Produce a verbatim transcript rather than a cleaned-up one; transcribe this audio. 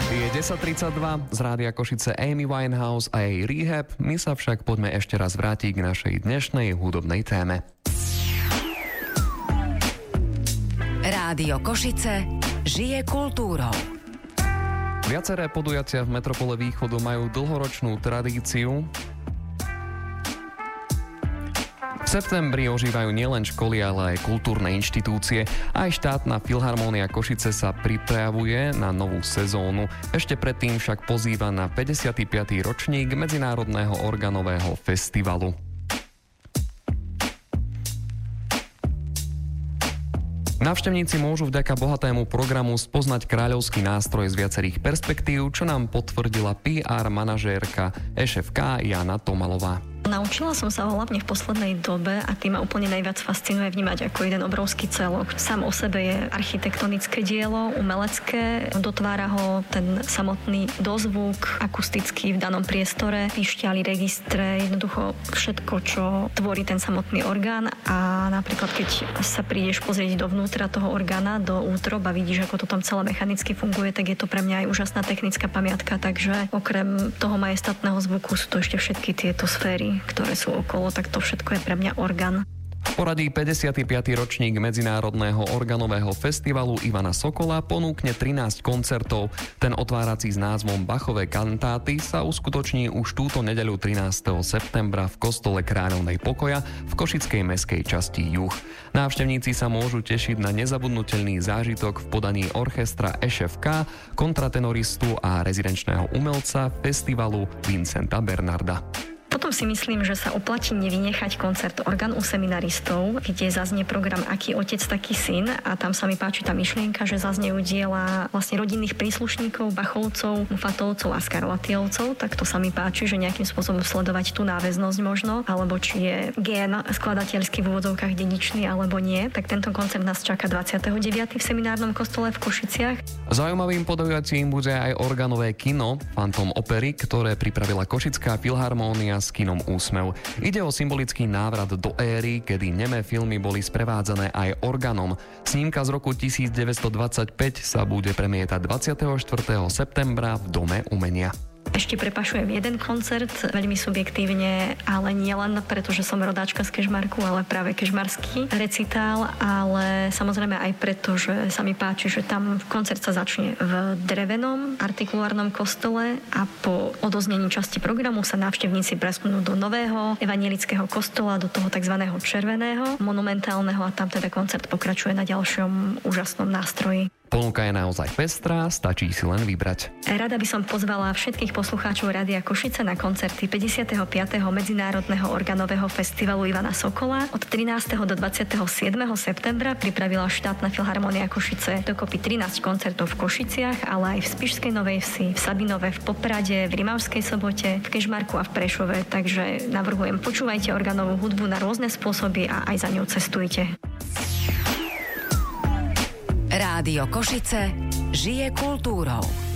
Je desať tridsaťdva, z Rádia Košice Amy Winehouse a jej Rehab. My sa však poďme ešte raz vrátiť k našej dnešnej hudobnej téme. Rádio Košice žije kultúrou. Viaceré podujatia v metropole Východu majú dlhoročnú tradíciu. V septembri ožívajú nielen školy, ale aj kultúrne inštitúcie. Aj štátna filharmónia Košice sa pripravuje na novú sezónu. Ešte predtým však pozýva na päťdesiaty piaty ročník Medzinárodného organového festivalu. Návštevníci môžu vďaka bohatému programu spoznať kráľovský nástroj z viacerých perspektív, čo nám potvrdila pé er manažérka é š ef ká Jana Tomalová. Naučila som sa ho hlavne v poslednej dobe a tým ma úplne najviac fascinuje vnímať ako jeden obrovský celok. Sám o sebe je architektonické dielo, umelecké, dotvára ho ten samotný dozvuk akustický v danom priestore, pišťaly, registre, jednoducho všetko, čo tvorí ten samotný orgán. A napríklad keď sa prídeš pozrieť dovnútra toho orgána, do útrob a vidíš, ako to tam celé mechanicky funguje, tak je to pre mňa aj úžasná technická pamiatka, takže okrem toho majestátneho zvuku sú to ešte všetky tieto sféry, ktoré sú okolo, tak to všetko je pre mňa orgán. V poradí päťdesiaty piaty ročník Medzinárodného organového festivalu Ivana Sokola ponúkne trinásť koncertov. Ten otvárací s názvom Bachové kantáty sa uskutoční už túto nedeľu trinásteho septembra v kostole Kráľovnej pokoja v košickej mestskej časti Juh. Návštevníci sa môžu tešiť na nezabudnutelný zážitok v podaní orchestra é š ef ká, kontratenoristu a rezidenčného umelca festivalu Vincenta Bernarda. Potom si myslím, že sa oplatí nevynechať koncert Orgán u seminaristov, kde zaznie program Aký otec, taký syn, a tam sa mi páči tá myšlienka, že zaznejú diela vlastne rodinných príslušníkov, Bachovcov, Mufatovcov a Skarlatiovcov, tak to sa mi páči, že nejakým spôsobom sledovať tú náväznosť možno, alebo či je gén skladateľský v úvodzovkách dedičný alebo nie, tak tento koncert nás čaká dvadsiateho deviateho v seminárnom kostole v Košiciach. Zaujímavým podujatím bude aj orgánové kino Fantom opery, ktoré pripravila Košická filharmónia s kinom Úsmev. Ide o symbolický návrat do éry, kedy nemé filmy boli sprevádzané aj organom. Snímka z roku devätnásťstodvadsaťpäť sa bude premietať dvadsiateho štvrtého septembra v Dome umenia. Ešte prepašujem jeden koncert, veľmi subjektívne, ale nie len preto, že som rodáčka z Kežmarku, ale práve kežmarský recitál, ale samozrejme aj preto, že sa mi páči, že tam koncert sa začne v drevenom artikulárnom kostole a po odoznení časti programu sa návštevníci presunú do nového evangelického kostola, do toho tzv. Červeného, monumentálneho, a tam teda koncert pokračuje na ďalšom úžasnom nástroji. Ponuka je naozaj pestrá, stačí si len vybrať. Rada by som pozvala všetkých poslucháčov Rádia Košice na koncerty päťdesiateho piateho Medzinárodného organového festivalu Ivana Sokola. Od trinásteho do dvadsiateho siedmeho septembra pripravila štátna filharmónia Košice dokopy trinásť koncertov v Košiciach, ale aj v Spišskej Novej Vsi, v Sabinove, v Poprade, v Rimavskej Sobote, v Kežmarku a v Prešove. Takže navrhujem, počúvajte organovú hudbu na rôzne spôsoby a aj za ňou cestujte. Rádio Košice žije kultúrou.